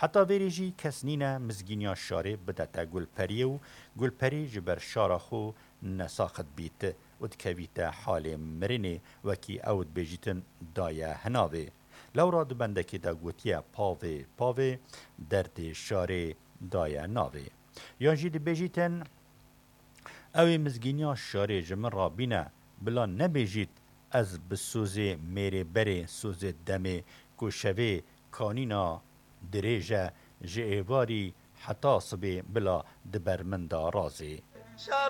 حتی ویریجی کس نینه مزگینیا شاره بدتا گلپری و گلپری جبر شاره خو نساخت بیت و دکویت حال مرنه وکی اود بیجیتن دایه هناوه. لورا دبندکی دا گوتیه پاوه درد شاره دایه ناوه. یانجی دی بیجیتن اوی مزگینیا شاره جمن را بینه بلا نبیجید از بسوزه میره بره سوزه دمه کوشوه کانینا دریجه جئواری حتی صبه بلا دبرمندا رازه.